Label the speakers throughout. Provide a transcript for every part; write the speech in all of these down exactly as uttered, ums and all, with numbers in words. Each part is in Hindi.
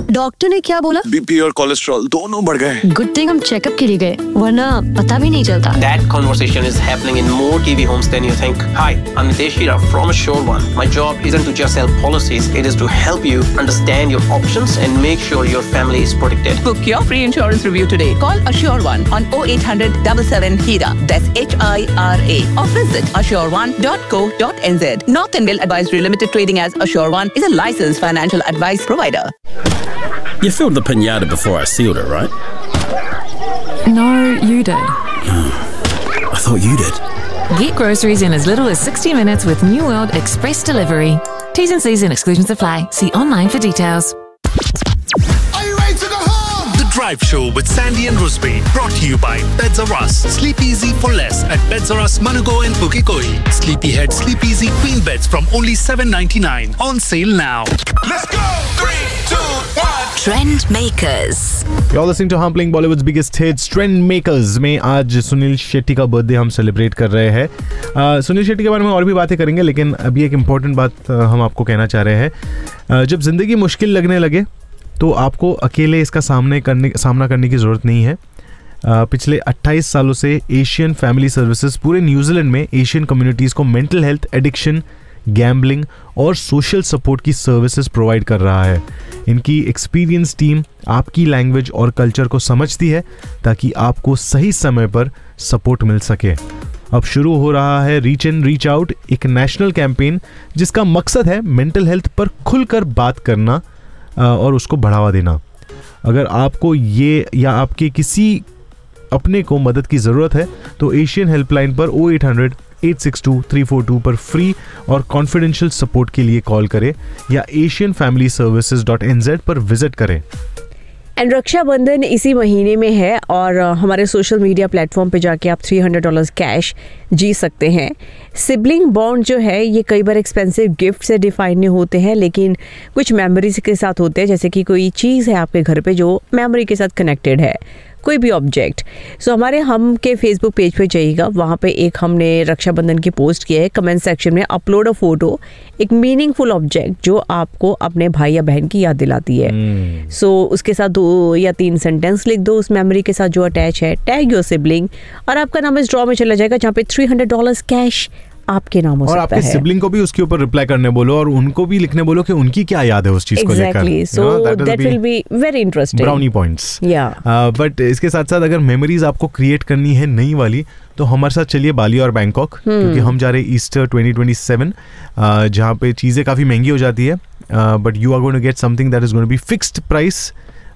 Speaker 1: डॉक्टर ने क्या बोला?
Speaker 2: बीपी और कोलेस्ट्रॉल दोनों बढ़ गए।
Speaker 1: गुड थिंग हम चेकअप के लिए गए, वरना पता भी नहीं चलता।
Speaker 3: That conversation is happening in more T V homes than you think. Hi, I'm Nitesh Shira from Assure One. My job isn't to just sell policies, it is to help you understand your options and make sure your family is protected.
Speaker 4: Book your free insurance review today. Call Assure One on oh eight hundred, seven seven, H I R A. That's H I R A. Or visit assure one dot co dot n z. North Indian Advisory Limited trading as Assure One is a licensed financial advice provider.
Speaker 5: You filled the pinata before I sealed it, right?
Speaker 6: No, you did.
Speaker 5: I thought you did.
Speaker 6: Get groceries in as little as sixty minutes with New World Express Delivery. T's and C's and exclusions apply. See online for details.
Speaker 7: Are you ready to go home?
Speaker 8: The Drive Show with Sandy and Rusby, brought to you by Beds R Us. Sleep easy for less at Beds R Us, Manugo and Bukikoi. Sleepyhead Sleep Easy Queen Beds from only seven ninety-nine. On sale now.
Speaker 7: Let's go! Three, two, one.
Speaker 9: Trend Makers.
Speaker 10: You're listening to Humpling Bollywood's biggest hits, Trend Makers में आज सुनील शेट्टी का बर्थडे हम सेलिब्रेट कर रहे हैं। uh, सुनील शेट्टी के बारे में और भी बातें करेंगे, लेकिन अभी एक इम्पॉर्टेंट बात uh, हम आपको कहना चाह रहे हैं। uh, जब ज़िंदगी मुश्किल लगने लगे तो आपको अकेले इसका सामने करने सामना करने की ज़रूरत नहीं है। uh, पिछले अट्ठाईस सालों से एशियन फैमिली सर्विसेज पूरे न्यूजीलैंड में एशियन कम्युनिटीज़ को मेंटल हेल्थ, एडिक्शन, गैम्बलिंग और सोशल सपोर्ट की सर्विसेज प्रोवाइड कर रहा है। इनकी एक्सपीरियंस टीम आपकी लैंग्वेज और कल्चर को समझती है ताकि आपको सही समय पर सपोर्ट मिल सके। अब शुरू हो रहा है रीच एंड रीच आउट, एक नेशनल कैंपेन जिसका मकसद है मेंटल हेल्थ पर खुलकर बात करना और उसको बढ़ावा देना। अगर आपको ये या आपके किसी अपने को मदद की ज़रूरत है तो एशियन हेल्पलाइन पर oh eight hundred, eight six two, three four two पर फ्री और कॉन्फिडेंशियल सपोर्ट के लिए कॉल करें या Asian family services dot N Z पर विजिट करें।
Speaker 11: एंड रक्षाबंधन इसी महीने में है और हमारे सोशल मीडिया प्लेटफॉर्म पे जाके आप थ्री हंड्रेड डॉलर्स कैश जी सकते हैं। सिबलिंग बॉन्ड जो है ये कई बार एक्सपेंसिव गिफ्ट से डिफाइन नहीं होते हैं, लेकिन कुछ मेमोरीज के साथ होते हैं, जैसे कि कोई चीज़ है आपके घर पे जो मेमोरी के साथ कनेक्टेड है, कोई भी ऑब्जेक्ट। सो so, हमारे हम के फेसबुक पेज पे जाइएगा, वहाँ पे एक हमने रक्षाबंधन की पोस्ट किया है। कमेंट सेक्शन में अपलोड अ फोटो, एक मीनिंगफुल ऑब्जेक्ट जो आपको अपने भाई या बहन की याद दिलाती है। सो hmm. so, उसके साथ दो या तीन सेंटेंस लिख दो उस मेमोरी के साथ जो अटैच है, टैग योर सिबलिंग, और आपका नाम इस ड्रॉ में चला जाएगा जहाँ पे थ्री हंड्रेड डॉलर्स कैश आपके नाम हो
Speaker 10: और
Speaker 11: सकता
Speaker 10: आपके
Speaker 11: है।
Speaker 10: सिबलिंग को भी उसके ऊपर रिप्लाई करने बोलो और उनको भी लिखने बोलो कि उनकी क्या याद है उस चीज
Speaker 11: exactly.
Speaker 10: को लेकर।
Speaker 11: so that will be very interesting.
Speaker 10: Brownie points.
Speaker 11: yeah.
Speaker 10: But uh, इसके साथ साथ अगर मेमोरीज आपको क्रिएट करनी है नई वाली तो हमारे साथ चलिए बाली और बैंकॉक, hmm. क्योंकि हम जा रहे हैं Easter twenty twenty seven, uh, जहाँ पे चीज़ें काफ़ी महंगी हो जाती है, but you are going to get something that is going to be fixed price,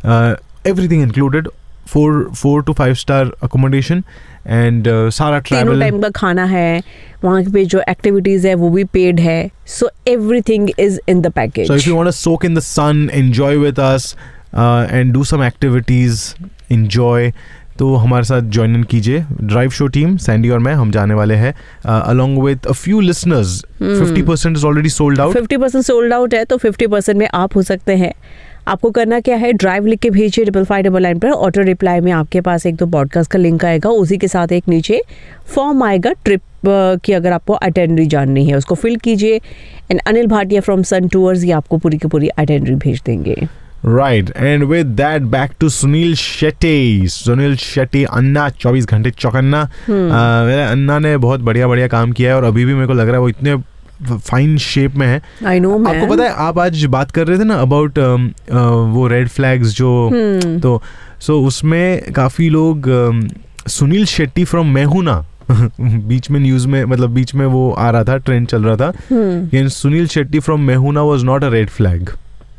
Speaker 10: everything included, four four to five star accommodation and सारा ट्रैवल,
Speaker 11: तीनों टाइम का खाना है, वहाँ पे जो एक्टिविटीज है वो भी पेड है, so everything is in the package.
Speaker 10: So if you want to soak in the sun, enjoy with us and do some activities, enjoy, तो हमारे साथ ज्वाइन इन कीजिए। ड्राइव शो टीम सैंडी और मैं हम जाने वाले हैं along with a few listeners. Fifty percent is already sold out,
Speaker 11: fifty percent sold out है, तो फिफ्टी परसेंट में आप हो सकते हैं। आपको करना क्या है, ड्राइव लिख के भेजिए डबल फाइव डबल नाइन पर। ऑटो रिप्लाई में आपके पास एक दो पॉडकास्ट का लिंक आएगा, उसी के साथ एक नीचे फॉर्म आएगा ट्रिप की, अगर आपको आइटेनरी जाननी है उसको फिल कीजिए and Anil Bhatia from sun tours ये आपको पूरी की पूरी आइटेनरी भेज देंगे।
Speaker 10: Right, and with that back to Sunil Shetty. Sunil Shetty अन्ना चौबीस घंटे चौकन्ना। मेरे अन्ना ने बहुत बढ़िया बढ़िया काम किया है और अभी भी मेरे को लग रहा है वो इतने फाइन शेप में है।
Speaker 11: I know,
Speaker 10: आपको पता है, आप आज बात कर रहे थे ना अबाउट uh, uh, वो रेड फ्लैग्स जो hmm. तो सो so, उसमें काफ़ी लोग uh, सुनील शेट्टी फ्रॉम मेहुना बीच में न्यूज़ में, मतलब बीच में वो आ रहा था, ट्रेंड चल रहा था, लेकिन hmm. Sunil Shetty from मेहुना was not a red flag.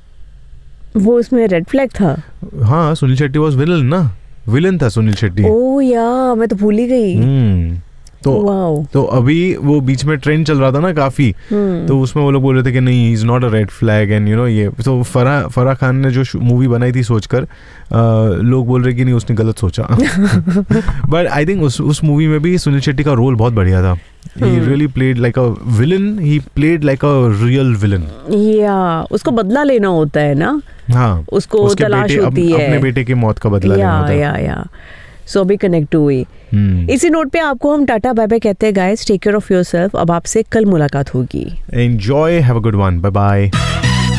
Speaker 11: वो उसमें रेड फ्लैग था?
Speaker 10: हाँ, सुनील शेट्टी वाज विलन ना, विलन था सुनील शेट्टी।
Speaker 11: ओह या, मैं तो भूल ही गई।
Speaker 10: hmm. तो wow. तो अभी वो बीच में ट्रेंड चल रहा था ना काफी, hmm. तो उसमें वो लोग बोल रहे थे कि नहीं, he is not a red flag and you know ये। तो फराह फराह खान ने जो मूवी बनाई थी सोचकर, लोग बोल रहे कि नहीं, उसने गलत सोचा। बट आई थिंक उस उस मूवी में भी सुनील शेट्टी का रोल बहुत बढ़िया था। He really played like a villain. He played like a real villain.
Speaker 11: Yeah, उसको बदला लेना होता है ना।
Speaker 10: हाँ,
Speaker 11: उसको तलाश होती है
Speaker 10: अपने बेटे की मौत का बदला लेना होता है।
Speaker 11: या या सो अभी कनेक्ट हुई। इसी नोट पे आपको हम टाटा बाय बाय कहते हैं guys. Take care of yourself. अब आपसे कल मुलाकात होगी।
Speaker 10: Enjoy, have a good one, bye bye.